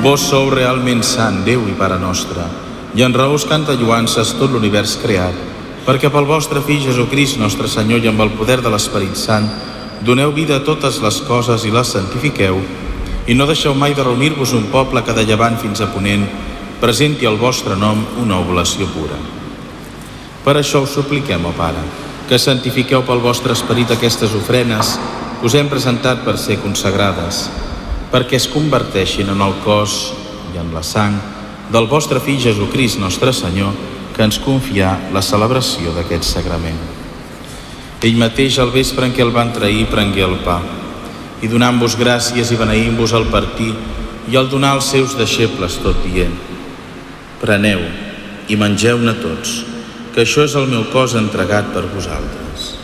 Vos sou realment sant, Déu i Pare nostre, i en raó us canta lloances tot l'univers creat, perquè pel vostre Fill Jesucrist, nostre Senyor, i amb el poder de l'Esperit Sant, doneu vida a totes les coses i les santifiqueu, i no deixeu mai de reunir-vos un poble que de llevant fins a ponent presenti al vostre nom una oblació pura. Per això us supliquem, ó Pare, que santifiqueu pel vostre Esperit aquestes ofrenes que us hem presentat per ser consagrades, perquè es converteixin en el cos i en la sang del vostre Fill Jesucrist, nostre Senyor, que ens confià la celebració d'aquest sagrament. Ell mateix, al vespre en què el van trair, prengué el pa, i donant-vos gràcies i beneint-vos al partir i al donar als seus deixebles tot dient: preneu i mengeu-ne tots, que això és el meu cos entregat per vosaltres.